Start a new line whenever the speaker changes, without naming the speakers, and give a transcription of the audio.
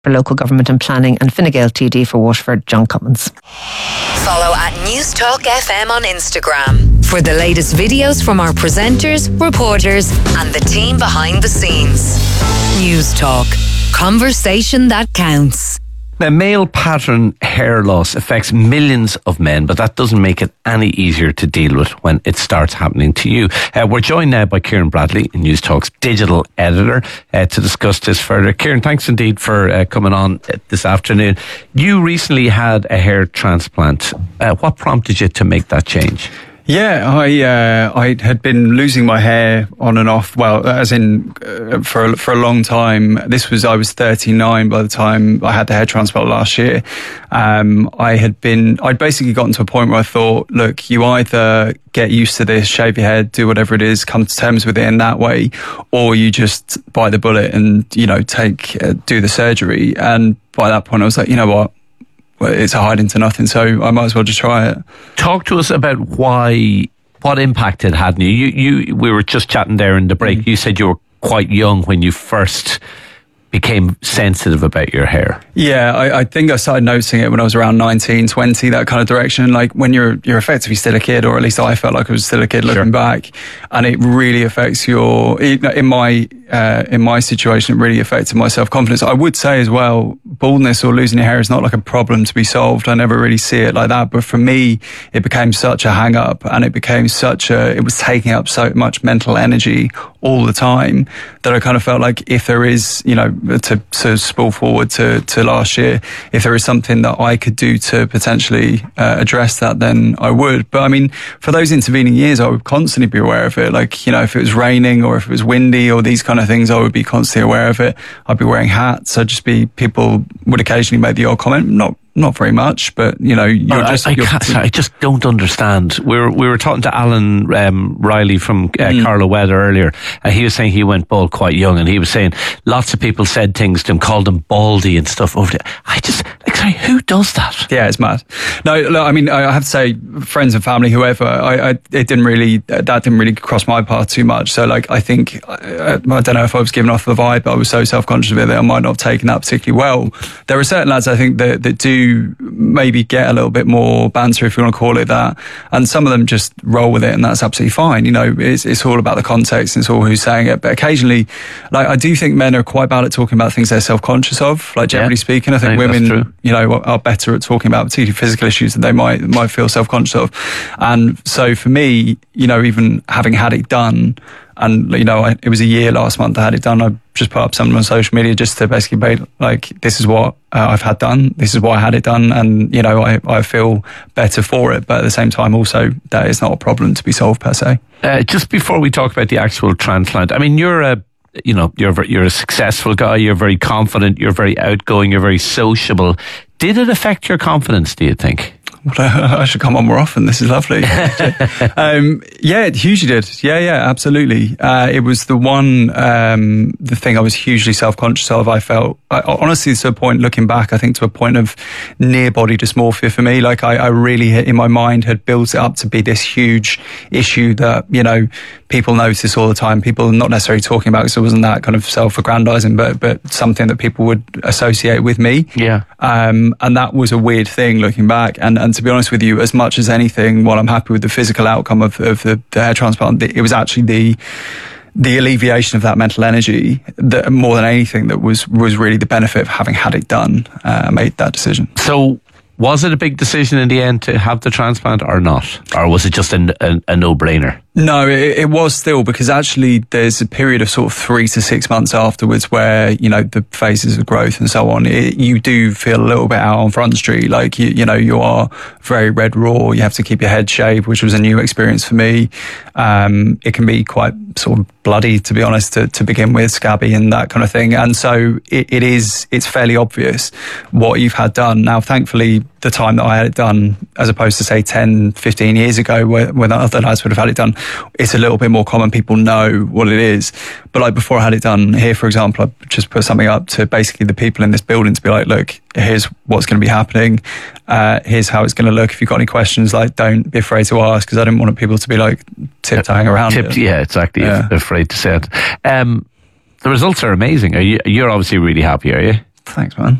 for Local Government and Planning, and Fine Gael TD for Waterford, John Cummins.
Follow at News Talk FM on Instagram for the latest videos from our presenters, reporters, and the team behind the scenes. News Talk. Conversation that counts.
Now, male pattern hair loss affects millions of men, but that doesn't make it any easier to deal with when it starts happening to you. We're joined now by Kieran Bradley, News Talk's digital editor, to discuss this further. Kieran, thanks indeed for coming on this afternoon. You recently had a hair transplant. What prompted you to make that change?
Yeah, I had been losing my hair on and off. Well, as in for a long time. I was 39 by the time I had the hair transplant last year. I'd basically gotten to a point where I thought, look, you either get used to this, shave your head, do whatever it is, come to terms with it in that way, or you just bite the bullet and do the surgery. And by that point, I was like, you know what? It's a hiding to nothing, so I might as well just try it. Talk
to us about what impact it had on you. We were just chatting there in the break. You said you were quite young when you first became sensitive about your hair. Yeah,
I think I started noticing it when I was around 19, 20, that kind of direction. Like when you're effectively still a kid, or at least I felt like I was still a kid looking back, and it really affects in my situation, it really affected my self-confidence. I would say as well, baldness or losing your hair is not like a problem to be solved. I never really see it like that. But for me, it became such a hang-up, and it was taking up so much mental energy all the time that I kind of felt like if there is, to spool forward to last year, if there is something that I could do to potentially address that, then I would. But I mean, for those intervening years, I would constantly be aware of it. Like, if it was raining or if it was windy or these kind of things, I would be constantly aware of it. I'd be wearing hats. People would occasionally make the odd comment, not very much, but
I just don't understand. We were talking to Alan Riley from Carlow Weather earlier, and he was saying he went bald quite young, and he was saying lots of people said things to him, called him baldy and stuff over there. Sorry, who does that?
Yeah, it's mad. No, look, I mean, I have to say, friends and family, whoever, that didn't really cross my path too much. So, I think I don't know if I was giving off the vibe, but I was so self-conscious of it that I might not have taken that particularly well. There are certain lads I think that do maybe get a little bit more banter, if you want to call it that, and some of them just roll with it, and that's absolutely fine. It's all about the context, and it's all who's saying it. But occasionally, I do think men are quite bad at talking about things they're self-conscious of. Generally speaking, I think women, are better at talking about particularly physical issues that they might feel self-conscious of. And so for me, even having had it done, and it was a year last month I had it done, I just put up something on social media just to basically be like, this is what I've had done, this is why I had it done, and I feel better for it. But at the same time, also, that is not a problem to be solved per se.
Just before we talk about the actual transplant, I mean, you're a successful guy, you're very confident, you're very outgoing, you're very sociable. Did it affect your confidence, do you think?
Well, I should come on more often. This is lovely. Yeah, it hugely did. Yeah, absolutely. It was the thing I was hugely self-conscious of. I felt, honestly, to a point, looking back, I think to a point of near body dysmorphia for me. Like I really, in my mind, had built it up to be this huge issue that, people notice all the time. People not necessarily talking about, because it wasn't that kind of self-aggrandizing, but something that people would associate with me.
Yeah.
And that was a weird thing looking back. And to be honest with you, as much as anything, while I'm happy with the physical outcome of the hair transplant, it was actually the alleviation of that mental energy that more than anything that was really the benefit of having had it done, made that decision.
So was it a big decision in the end to have the transplant or not? Or was it just a no-brainer?
No, it was still, because actually there's a period of sort of 3 to 6 months afterwards where, the phases of growth and so on, you do feel a little bit out on Front Street. Like, you are very red raw. You have to keep your head shaved, which was a new experience for me. It can be quite sort of bloody, to be honest, to begin with, scabby and that kind of thing. And so it's fairly obvious what you've had done. Now, thankfully, the time that I had it done, as opposed to say 10, 15 years ago when other lads would have had it done, it's a little bit more common. People know what it is. But before I had it done here, for example, I just put something up to basically the people in this building to be like, look, here's what's going to be happening. Here's how it's going to look. If you've got any questions, don't be afraid to ask, because I didn't want people to be tiptoeing around it.
Yeah, exactly. Yeah. Afraid to say it. The results are amazing. You're obviously really happy, are you?
Thanks, man.